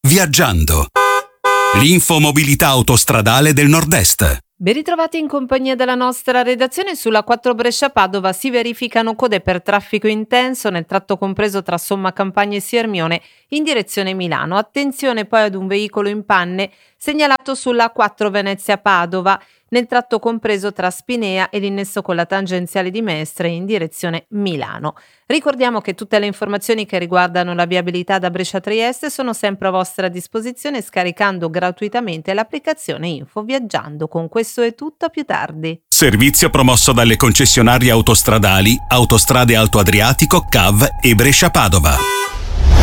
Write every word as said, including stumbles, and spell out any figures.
Viaggiando. L'infomobilità autostradale del Nord-Est. Ben ritrovati in compagnia della nostra redazione. Sulla quattro Brescia-Padova si verificano code per traffico intenso nel tratto compreso tra Somma Campagna e Siermione in direzione Milano. Attenzione poi ad un veicolo in panne segnalato sulla quattro Venezia-Padova nel tratto compreso tra Spinea e l'innesso con la tangenziale di Mestre in direzione Milano. Ricordiamo che tutte le informazioni che riguardano la viabilità da Brescia a Trieste sono sempre a vostra disposizione scaricando gratuitamente l'applicazione Info Viaggiando. Con questo è tutto, a più tardi. Servizio promosso dalle concessionarie autostradali Autostrade Alto Adriatico, C A V e Brescia Padova.